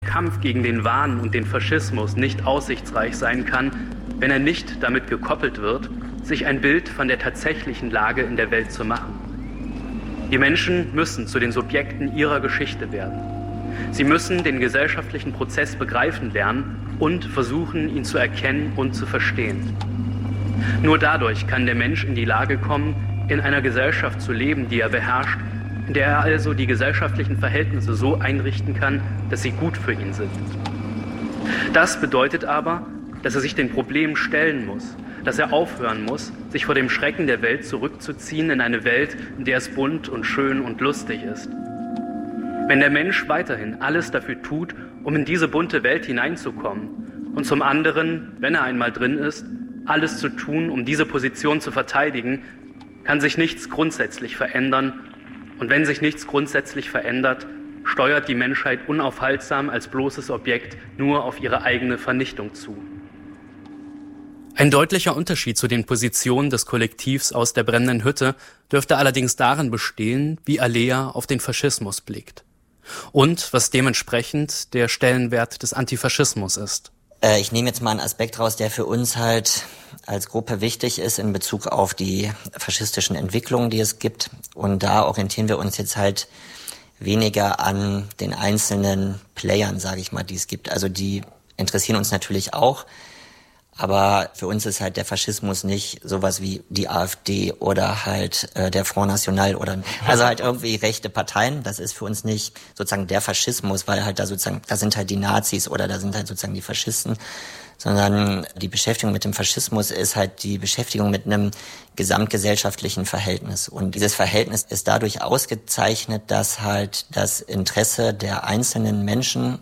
Kampf gegen den Wahn und den Faschismus nicht aussichtsreich sein kann, wenn er nicht damit gekoppelt wird, sich ein Bild von der tatsächlichen Lage in der Welt zu machen. Die Menschen müssen zu den Subjekten ihrer Geschichte werden. Sie müssen den gesellschaftlichen Prozess begreifen lernen und versuchen, ihn zu erkennen und zu verstehen. Nur dadurch kann der Mensch in die Lage kommen, in einer Gesellschaft zu leben, die er beherrscht, in der er also die gesellschaftlichen Verhältnisse so einrichten kann, dass sie gut für ihn sind. Das bedeutet aber, dass er sich den Problemen stellen muss, dass er aufhören muss, sich vor dem Schrecken der Welt zurückzuziehen in eine Welt, in der es bunt und schön und lustig ist. Wenn der Mensch weiterhin alles dafür tut, um in diese bunte Welt hineinzukommen und zum anderen, wenn er einmal drin ist, alles zu tun, um diese Position zu verteidigen, kann sich nichts grundsätzlich verändern. Und wenn sich nichts grundsätzlich verändert, steuert die Menschheit unaufhaltsam als bloßes Objekt nur auf ihre eigene Vernichtung zu. Ein deutlicher Unterschied zu den Positionen des Kollektivs aus der brennenden Hütte dürfte allerdings darin bestehen, wie Alea auf den Faschismus blickt. Und was dementsprechend der Stellenwert des Antifaschismus ist. Ich nehme jetzt mal einen Aspekt raus, der für uns halt als Gruppe wichtig ist in Bezug auf die faschistischen Entwicklungen, die es gibt. Und da orientieren wir uns jetzt halt weniger an den einzelnen Playern, sage ich mal, die es gibt. Also die interessieren uns natürlich auch. Aber für uns ist halt der Faschismus nicht sowas wie die AfD oder halt der Front National oder also halt irgendwie rechte Parteien. Das ist für uns nicht sozusagen der Faschismus, weil halt da sozusagen, da sind halt die Nazis oder da sind halt sozusagen die Faschisten, sondern die Beschäftigung mit dem Faschismus ist halt die Beschäftigung mit einem gesamtgesellschaftlichen Verhältnis. Und dieses Verhältnis ist dadurch ausgezeichnet, dass halt das Interesse der einzelnen Menschen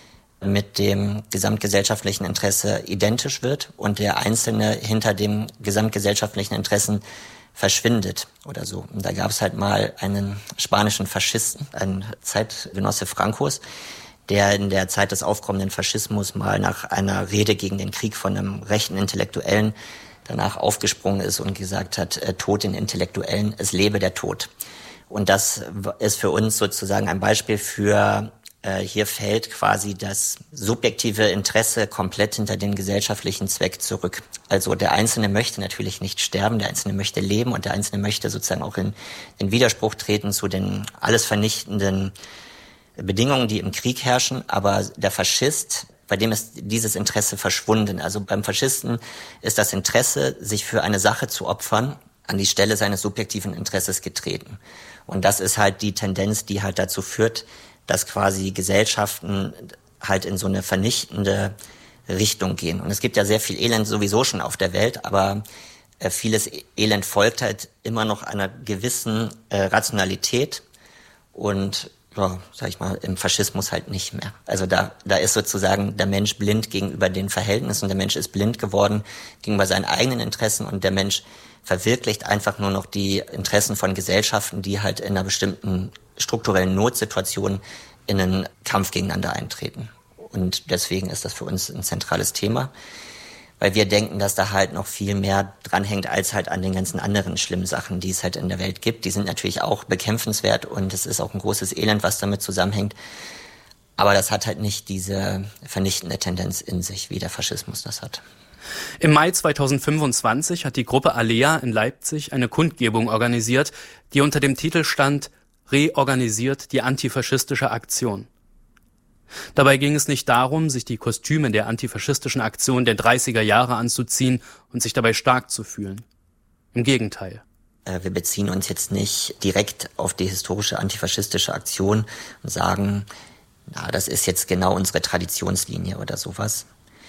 mit dem gesamtgesellschaftlichen Interesse identisch wird und der Einzelne hinter dem gesamtgesellschaftlichen Interessen verschwindet oder so. Und da gab es halt mal einen spanischen Faschisten, einen Zeitgenosse Francos, der in der Zeit des aufkommenden Faschismus mal nach einer Rede gegen den Krieg von einem rechten Intellektuellen danach aufgesprungen ist und gesagt hat, Tod den Intellektuellen, es lebe der Tod. Und das ist für uns sozusagen ein Beispiel für hier fällt quasi das subjektive Interesse komplett hinter den gesellschaftlichen Zweck zurück. Also der Einzelne möchte natürlich nicht sterben, der Einzelne möchte leben und der Einzelne möchte sozusagen auch in Widerspruch treten zu den alles vernichtenden Bedingungen, die im Krieg herrschen. Aber der Faschist, bei dem ist dieses Interesse verschwunden. Also beim Faschisten ist das Interesse, sich für eine Sache zu opfern, an die Stelle seines subjektiven Interesses getreten. Und das ist halt die Tendenz, die halt dazu führt, dass quasi Gesellschaften halt in so eine vernichtende Richtung gehen. Und es gibt ja sehr viel Elend sowieso schon auf der Welt, aber vieles Elend folgt halt immer noch einer gewissen Rationalität und, ja, sag ich mal, im Faschismus halt nicht mehr. Also da ist sozusagen der Mensch blind gegenüber den Verhältnissen, der Mensch ist blind geworden gegenüber seinen eigenen Interessen und der Mensch verwirklicht einfach nur noch die Interessen von Gesellschaften, die halt in einer bestimmten strukturellen Notsituation in einen Kampf gegeneinander eintreten. Und deswegen ist das für uns ein zentrales Thema, weil wir denken, dass da halt noch viel mehr dranhängt als halt an den ganzen anderen schlimmen Sachen, die es halt in der Welt gibt. Die sind natürlich auch bekämpfenswert und es ist auch ein großes Elend, was damit zusammenhängt. Aber das hat halt nicht diese vernichtende Tendenz in sich, wie der Faschismus das hat. Im Mai 2025 hat die Gruppe Alea in Leipzig eine Kundgebung organisiert, die unter dem Titel stand Reorganisiert die antifaschistische Aktion. Dabei ging es nicht darum, sich die Kostüme der antifaschistischen Aktion der 30er Jahre anzuziehen und sich dabei stark zu fühlen. Im Gegenteil. Wir beziehen uns jetzt nicht direkt auf die historische antifaschistische Aktion und sagen, na, das ist jetzt genau unsere Traditionslinie oder sowas.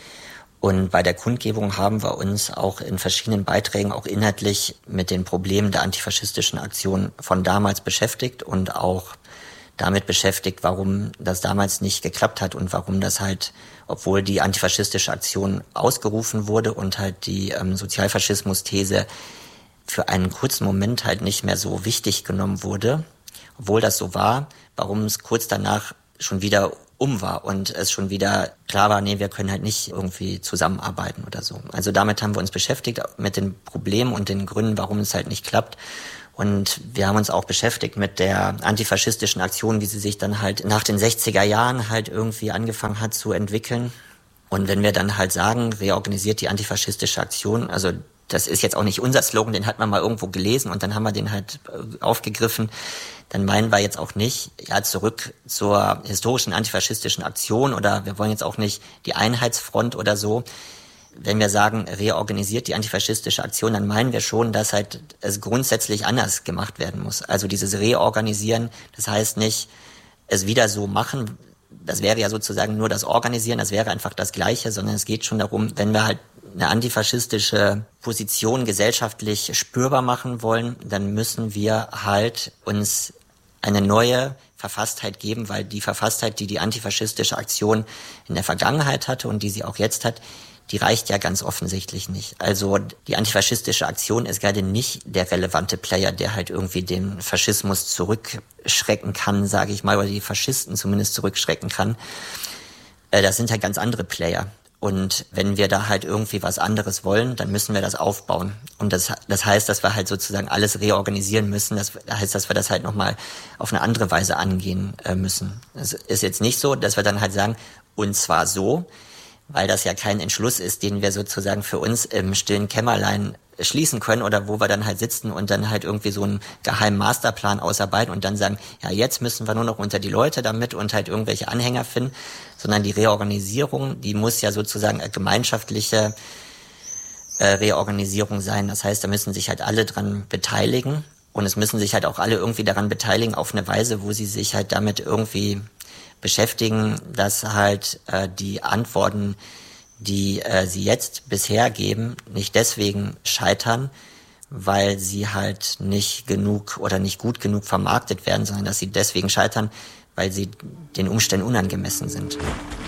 Und bei der Kundgebung haben wir uns auch in verschiedenen Beiträgen auch inhaltlich mit den Problemen der antifaschistischen Aktion von damals beschäftigt und auch damit beschäftigt, warum das damals nicht geklappt hat und warum das halt, obwohl die antifaschistische Aktion ausgerufen wurde und halt die Sozialfaschismus-These für einen kurzen Moment halt nicht mehr so wichtig genommen wurde, obwohl das so war, warum es kurz danach schon wieder war und es schon wieder klar war, nee, wir können halt nicht irgendwie zusammenarbeiten oder so. Also damit haben wir uns beschäftigt, mit den Problemen und den Gründen, warum es halt nicht klappt Und wir haben uns auch beschäftigt mit der antifaschistischen Aktion, wie sie sich dann halt nach den 60er Jahren halt irgendwie angefangen hat zu entwickeln. Und wenn wir dann halt sagen, reorganisiert die antifaschistische Aktion, also das ist jetzt auch nicht unser Slogan, den hat man mal irgendwo gelesen und dann haben wir den halt aufgegriffen, dann meinen wir jetzt auch nicht, ja, zurück zur historischen antifaschistischen Aktion oder wir wollen jetzt auch nicht die Einheitsfront oder so. Wenn wir sagen, reorganisiert die antifaschistische Aktion, dann meinen wir schon, dass halt es grundsätzlich anders gemacht werden muss. Also dieses Reorganisieren, das heißt nicht, es wieder so machen, das wäre ja sozusagen nur das Organisieren, das wäre einfach das Gleiche, sondern es geht schon darum, wenn wir halt eine antifaschistische Position gesellschaftlich spürbar machen wollen, dann müssen wir halt uns eine neue Verfasstheit geben, weil die Verfasstheit, die die antifaschistische Aktion in der Vergangenheit hatte und die sie auch jetzt hat, die reicht ja ganz offensichtlich nicht. Also die antifaschistische Aktion ist gerade nicht der relevante Player, der halt irgendwie den Faschismus zurückschrecken kann, sage ich mal, oder die Faschisten zumindest zurückschrecken kann. Das sind halt ganz andere Player. Und wenn wir da halt irgendwie was anderes wollen, dann müssen wir das aufbauen. Und das heißt, dass wir halt sozusagen alles reorganisieren müssen. Das heißt, dass wir das halt nochmal auf eine andere Weise angehen müssen. Es ist jetzt nicht so, dass wir dann halt sagen, und zwar so, weil das ja kein Entschluss ist, den wir sozusagen für uns im stillen Kämmerlein schließen können oder wo wir dann halt sitzen und dann halt irgendwie so einen geheimen Masterplan ausarbeiten und dann sagen, ja, jetzt müssen wir nur noch unter die Leute damit und halt irgendwelche Anhänger finden, sondern die Reorganisierung, die muss ja sozusagen eine gemeinschaftliche Reorganisierung sein. Das heißt, da müssen sich halt alle dran beteiligen und es müssen sich halt auch alle irgendwie daran beteiligen auf eine Weise, wo sie sich halt damit irgendwie beschäftigen, dass halt die Antworten, die sie jetzt bisher geben, nicht deswegen scheitern, weil sie halt nicht genug oder nicht gut genug vermarktet werden, sondern dass sie deswegen scheitern, weil sie den Umständen unangemessen sind.